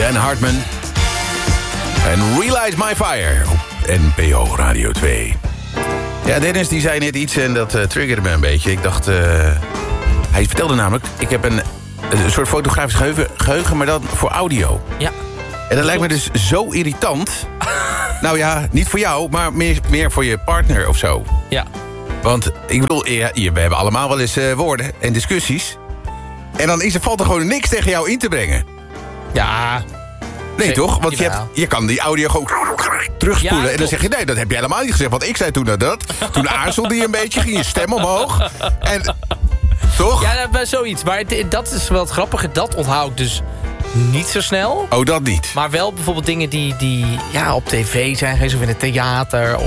Dan Hartman. En Relight My Fire op NPO Radio 2. Ja, Dennis die zei net iets en dat triggerde me een beetje. Ik dacht, hij vertelde namelijk... ik heb een soort fotografisch geheugen, maar dan voor audio. Ja. En dat lijkt me dus zo irritant. Nou ja, niet voor jou, maar meer voor je partner of zo. Ja. Want ik bedoel, we hebben allemaal wel eens woorden en discussies. En dan valt er gewoon niks tegen jou in te brengen. Ja. Nee, toch? Want je kan die audio gewoon terugspoelen. Ja, en dan zeg je, nee, dat heb je helemaal niet gezegd. Want ik zei toen dat. Toen aarzelde je een beetje, ging je stem omhoog. En, toch? Ja, dat is zoiets. Maar dat is wel het grappige. Dat onthoud ik dus niet zo snel. Oh, dat niet? Maar wel bijvoorbeeld dingen die op tv zijn geweest... of in het theater.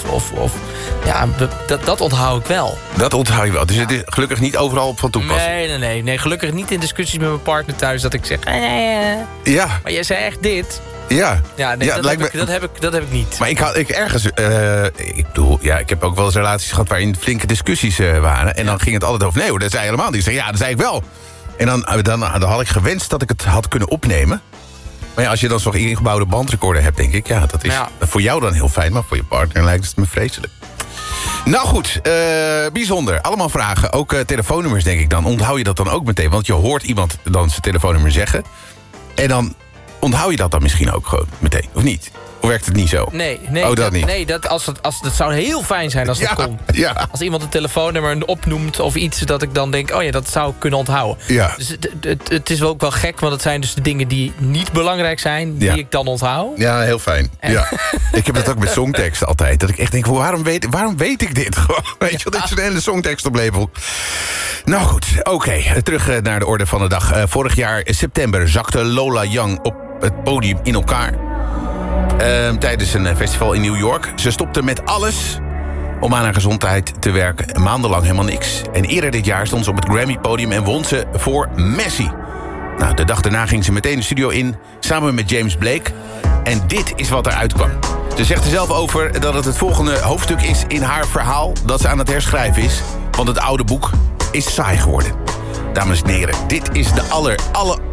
Dat onthoud ik wel. Dat onthoud je wel. Dus het is gelukkig niet overal op van toepassing. Nee. Gelukkig niet in discussies met mijn partner thuis... dat ik zeg... Ja. Maar jij zei echt dit... Ja, nee, dat heb ik niet. Maar ik ergens... ik bedoel, ik heb ook wel eens relaties gehad... waarin flinke discussies waren. En dan ging het altijd over... nee hoor, dat zei je helemaal niet. Ik zei, ja, dat zei ik wel. En dan had ik gewenst dat ik het had kunnen opnemen. Maar ja, als je dan zo'n ingebouwde bandrecorder hebt... denk ik, ja, dat is voor jou dan heel fijn... maar voor je partner lijkt het me vreselijk. Nou goed, bijzonder. Allemaal vragen, ook telefoonnummers denk ik dan. Onthoud je dat dan ook meteen? Want je hoort iemand dan zijn telefoonnummer zeggen... en dan... onthoud je dat dan misschien ook gewoon meteen, of niet? Of werkt het niet zo? Nee, dat niet. Nee, dat zou heel fijn zijn als dat kon. Ja. Als iemand een telefoonnummer opnoemt of iets... dat ik dan denk, oh ja, dat zou ik kunnen onthouden. Ja. Dus het is wel ook wel gek... want het zijn dus de dingen die niet belangrijk zijn... die ik dan onthoud. Ja, heel fijn. Ja. Ik heb dat ook met songteksten altijd. Dat ik echt denk, waarom weet ik dit gewoon? Weet je, dat is een hele songtekst op label. Nou goed, oké. Terug naar de orde van de dag. Vorig jaar september zakte Lola Young op het podium in elkaar. Tijdens een festival in New York. Ze stopte met alles om aan haar gezondheid te werken. Maandenlang helemaal niks. En eerder dit jaar stond ze op het Grammy-podium en won ze voor Messi. Nou, de dag daarna ging ze meteen de studio in, samen met James Blake. En dit is wat eruit kwam. Ze zegt er zelf over dat het volgende hoofdstuk is in haar verhaal... dat ze aan het herschrijven is, want het oude boek is saai geworden. Dames en heren, dit is de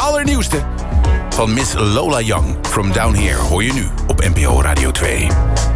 allernieuwste... van Miss Lola Young. From Down Here hoor je nu op NPO Radio 2.